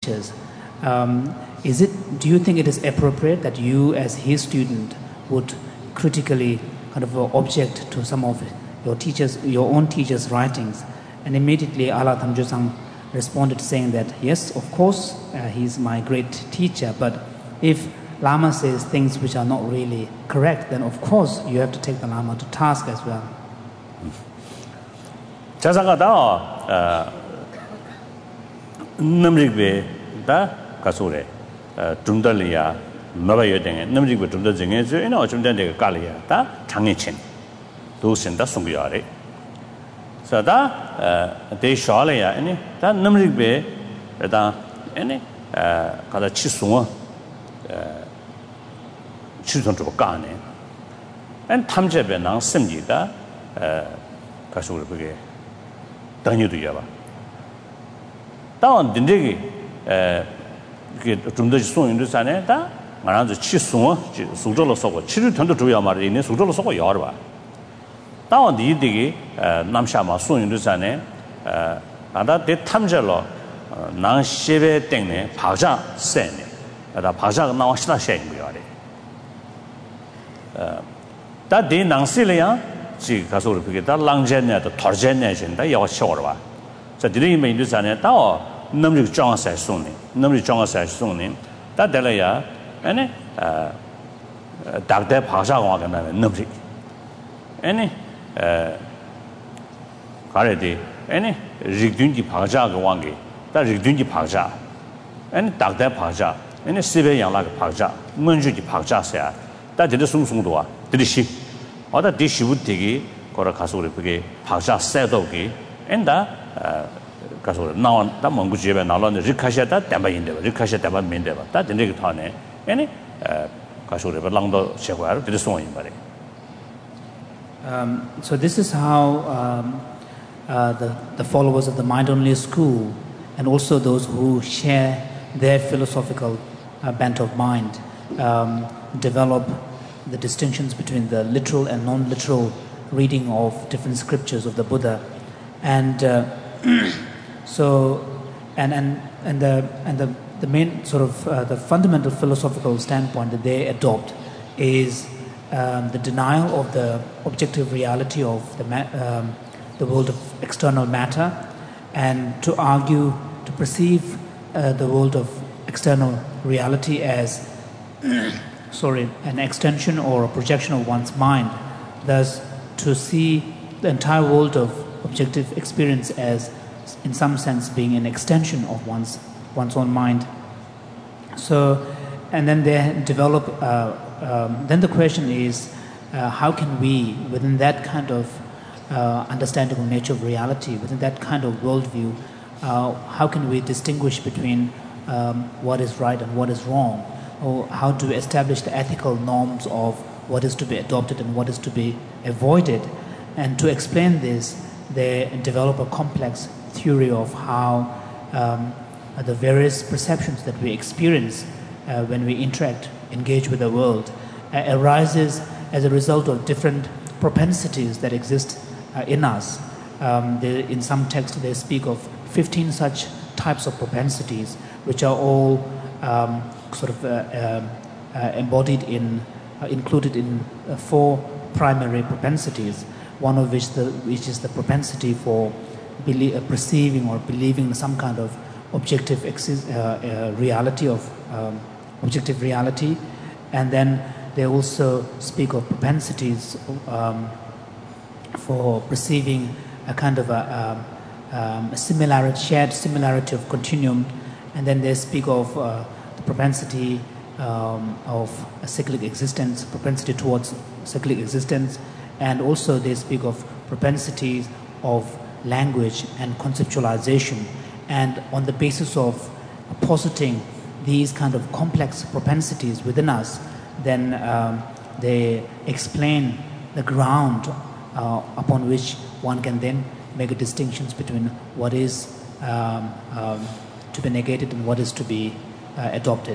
teachers. Do you think it is appropriate that you, as his student, would critically kind of object to some of your own teachers' writings? And immediately Allah Tamjusang responded saying that, yes, of course, he's my great teacher, but if Lama says things which are not really correct, then of course you have to take the Lama to task as well. 자사가다 남직베 다 가소래 중달이야 너바여 등에 남직베 중달 중에 저는 좀 전에 깔이야 다 장애친 도신다 송기야래 사다 대샤래야 아니 다 남직베 다 아니 가다 치송어 치송도 까네 안 탐제베 난 심지다 가소를 그게 당연히도 야봐. 다운 딘데기 그게 좀 더 소용도 사네. 다 말아서 치송어 수저로 쏘고 치료 전도 줘야 말이네. 수저로 쏘고 여러 봐. 다운 디디기 남샤마 소용도 사네. 아다 대 탐절로 난 시베 땡네 바자 세네. 다 바자가 나와 시다 셔인 거야래. 다대 낭실이야 지 가서를 그게 다 랑제네도 털제네진다 여와 쳐와 자 디리 메인도 자네 다 넘리 정사에 손네 넘리 정사에 손네 다 될어야 아니 dakde bhasha wa kana namri ene kare de ene rigdun ji bhasha ga wange ta rigdun ji bhasha ene dakde bhasha ene sibe yang la ga bhasha munju ji bhasha sa ta de sung sung do wa de shi oda de shi bu de gi kora kaso re ge bhasha sa do ge enda kaso na da mong ji be na lo ne rikasha da da ba yin de rikasha da ba min de ba ta de ge tha ne ene So this is how the followers of the mind-only school and also those who share their philosophical bent of mind develop the distinctions between the literal and non-literal reading of different scriptures of the Buddha, and the main sort of the fundamental philosophical standpoint that they adopt is the denial of the objective reality of the world of external matter, and to argue, to perceive the world of external reality as an extension or a projection of one's mind. Thus, to see the entire world of objective experience as, in some sense, being an extension of one's own mind. So, and then they develop, then the question is, how can we, within that kind of understanding of nature of reality, within that kind of worldview, how can we distinguish between what is right and what is wrong? Or how to establish the ethical norms of what is to be adopted and what is to be avoided? And to explain this, they develop a complex theory of how the various perceptions that we experience when we engage with the world, arises as a result of different propensities that exist in us. In some texts, they speak of 15 such types of propensities, which are all embodied included in 4 primary propensities. One of which is the propensity for perceiving or believing some kind of objective reality objective reality, and then they also speak of propensities for perceiving a kind of a shared similarity of continuum, and then they speak of the propensity of a cyclic existence, propensity towards cyclic existence, and also they speak of propensities of language and conceptualization. And on the basis of positing these kind of complex propensities within us, then they explain the ground upon which one can then make a distinctions between what is to be negated and what is to be adopted.